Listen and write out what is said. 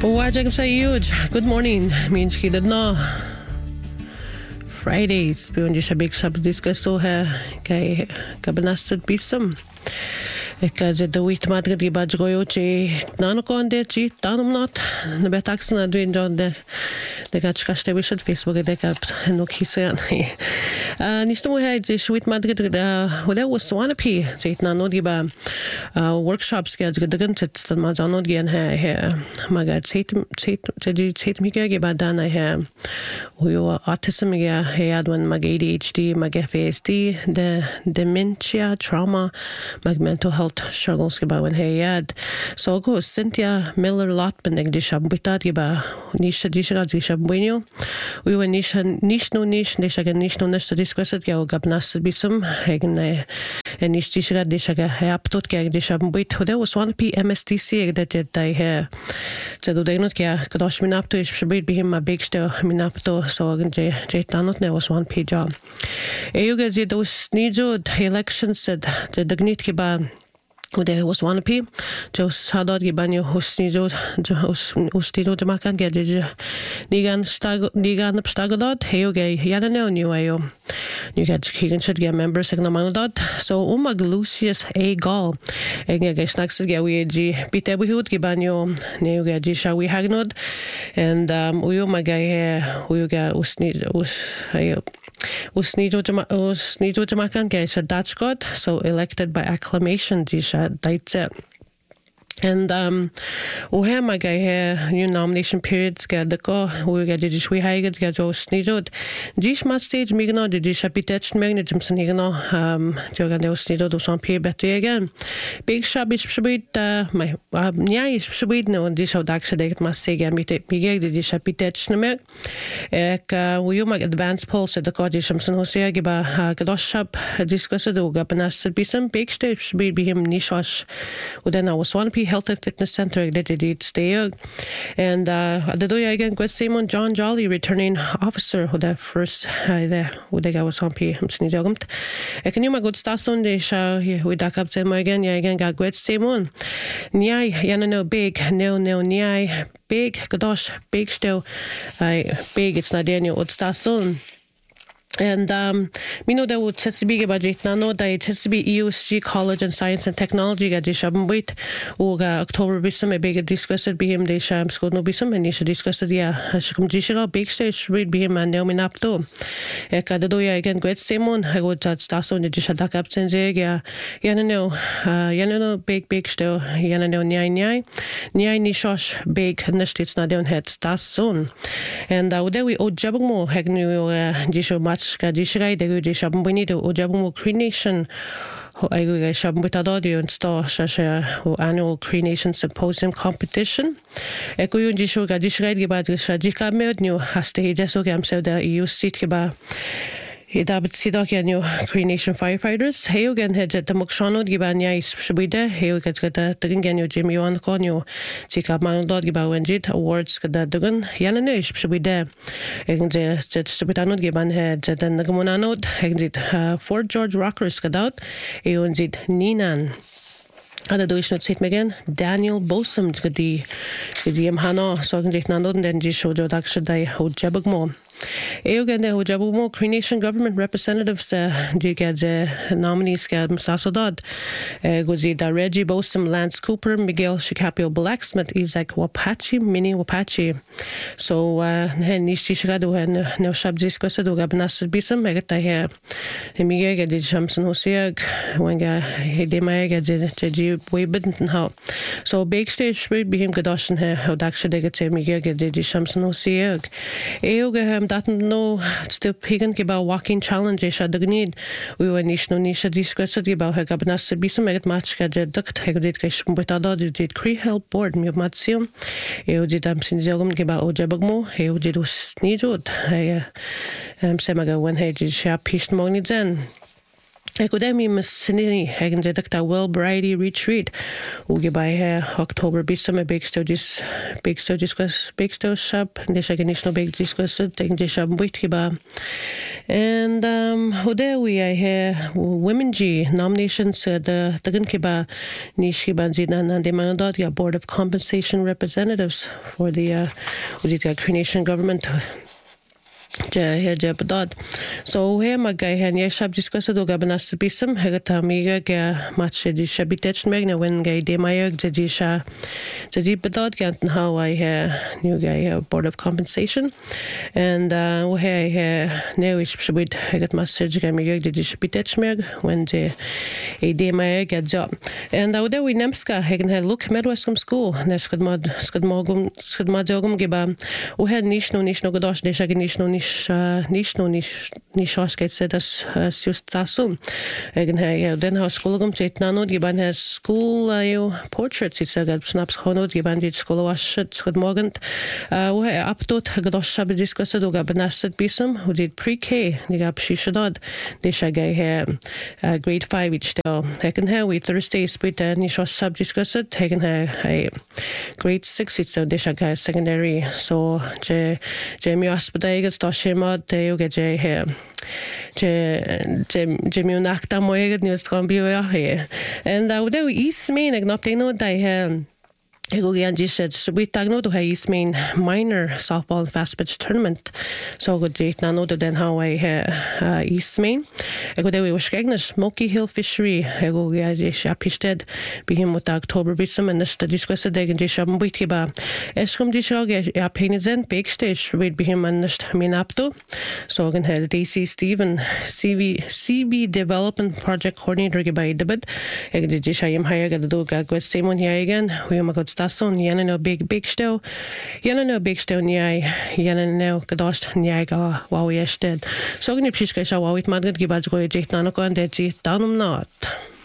Wajak sa huge. Good morning. Means kidad na. Fridays. Beyond siya big sab discusso ha kay kabanastad pisam. Eka the wheat madrid di badgoyo chi nano konde chi tanum not na betax na duin don de gachkaste wished Facebook de kap no kisen. Nisto mo ha di wheat madrid da wala was wanna pi zait na no di ba workshops ge dagan tit ma jano gen ha maga zait mi ge ba dana ha uyo autism ge ha adwan mag ADHD mag FASD the dementia trauma mag mental health struggles giba when hayad so go Cynthia Miller Lotman eg disha bitad giba nisha disha bueno we were nisha nishno nishno discussed ge gabnas bisum hegen nish disha ge aptot ge disha bit hoda was one p MSTC eg that dai he so do not ge kadosh minapto is shbit bihim ma big sto minapto so ge tanot ne was one p job euge ze dos nijo elections said the dignity giba Ude was one p just hadad gibanyo husnijo jamakan ge nigan stagadad heyoge yanano new ayo you get kigen should get members segnamanadad so umag Lucius A Gall ege ge snacks ge we g bitebu hud gibanyo neuge g shawi hagnod and uyo magay uyo ga usnijo jamakan ge that's god so elected by acclamation that's it. And we my guy new nomination periods get the go we get this we high get jo snidod this must stage migno the disapitech magnetism higno jogan the snidod some peer better again big shop is shbit my nya is shbit no this how dax date must say get me the disapitech name we my advanced poll said the cottage something hosea giba gadosh shop discuss the gabanas be some big stage be him nishosh then I was one Health and Fitness Center that did stay and the do again with Simon John Jolly returning officer who the first who the guy was on P snijogamt can you my good start Sunday show here we duck up to my again got with Simon nyai yana no big no nyai big gosh big still big it's not Daniel would start soon and mino da would Chesapeake budget nano da Chesapeake EUSG College and Science and Technology ga dishabam wait oga October bisam big discussed be him de sham school no bisam and nisha discussed ya shkum jishira big stage read be him and me napto eka da do ya again great Simon I would start on the dishadak up sense ya no big still yana no nyai nishosh big nestits na down head start soon and there we ojabmo hagnu jisho match Kadishrai de Jabum Bonito or Jabum Cree Nation I Shabum Audio and Star Shasha annual Cree Nation Symposium competition. Ekuyun Jisho Gadishrai Giba Shajika Merdnu has to Jesogam so that you sit Giba. Dabit sidok yan yung Cree Nation firefighters. Heyo gan hedget the mokshano giba niya isbide. Heyo gets gata tagan yan yung Jimmy Yuan konyo. Chika manodod giba wenjit awards kada dugan. Yan na isbide. Egin jet subitanod giban hedget and nagamunanod. Egin Fort George Rockers kadaut. Heyo njit Ninan. Ada do isn't sit again Daniel Bosom gadi hano so gan jit nanod and then jisho jodak shadai ho jabagmo. Eugende Hojabumo Cree Nation government representatives the nominees Sasodod Guzida Reggie Bosom Lance Cooper Miguel Shikapio Blacksmith Isaac Wapachi Mini Wapachi so nishi shigado and no shab discussado gabnas bisum megata here Miguel did Shamson Hosiag wenga hedemaya the way bidden how so big stage will be him gadoshin here how daksha de get Miguel did Shamson Hosiag Euge that no still pagan about walking challenge isha dagnid we were nisha discussed about her gabnas bisum eget match gadget duct hegdit kashum betado did Cree help board mi matsium did am sinjogum giba ojabagmo did snijod semaga when he did sharp piece mogni zen Academy Miss Sinini hagen dedakta Well Variety Retreat ugi by October bisam a big studies shop deshaganishno big discuss taking deshab witkiba and there we I hear women G nominations the kiba nishkiba zidan and demanded ya Board of Compensation representatives for the Nation government Jebadad. So here my guy hen yeshab discussed do gabanas bisum hegatamiga ga match di shabitech megna when guy de mayog jadisha jadibadad gant how I new guy Board of Compensation and we here now is shabit hegat message ga mayog di shabitech meg when de de mayog ga job and there we nemska hegen look medwescom school neskad mogum giba we had nishno godosh de shaganishno Nish said das just tasum. Den har skologum tit nanod giban her school portraits it said snaps honod giban dit skolowashet skod morgent. We aptot godosh sab discussed do gabanasset bisum who did pre-K nigab shishadod de shagay her grade 5 each still. Heken her we Thursday split nish sab discussed taken her grade 6 it's de shagay secondary so je mi aspedagas Shimad de uge here. Jimmy Nakta Moyed News Combia here. And there we East Main, acknowledging no die Egogianji said we tagno to East Main minor softball fast pitch tournament. So good date nano than how I East Main. Ego de we was Smoky Hill Fishery. Egogiaji shapisted be him with October bisum and the discuss the day and jisham witiba. Escom dishog painted zen big stage read be him and minapto. So again had DC Stephen CB Development Project Coordinator by Debit. Egdishayim Hayaga the dog got same on here again. We got Stasson, no big still. No big still, nyai, no gadost, nyaga, wow, yes, dead. So, Gnipshka, shall we madrid give us go a jet nanoko and dead, down not.